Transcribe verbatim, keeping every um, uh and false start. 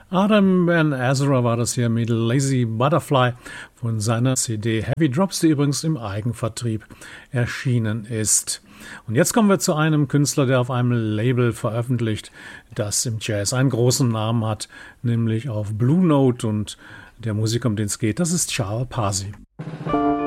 Adam Ben Ezra war das hier mit Lazy Butterfly von seiner C D Heavy Drops, die übrigens im Eigenvertrieb erschienen ist. Und jetzt kommen wir zu einem Künstler, der auf einem Label veröffentlicht, das im Jazz einen großen Namen hat, nämlich auf Blue Note, und der Musiker, um den es geht, das ist Charles Parsi.